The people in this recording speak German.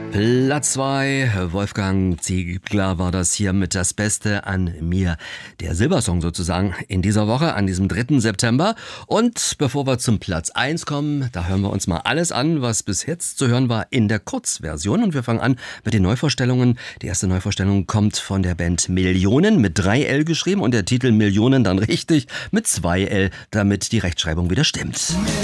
Platz 2, Wolfgang Ziegler war das hier mit Das Beste an mir. Der Silbersong sozusagen in dieser Woche, an diesem 3. September. Und bevor wir zum Platz 1 kommen, da hören wir uns mal alles an, was bis jetzt zu hören war in der Kurzversion. Und wir fangen an mit den Neuvorstellungen. Die erste Neuvorstellung kommt von der Band Millionen mit 3L geschrieben und der Titel Millionen dann richtig mit 2L, damit die Rechtschreibung wieder stimmt.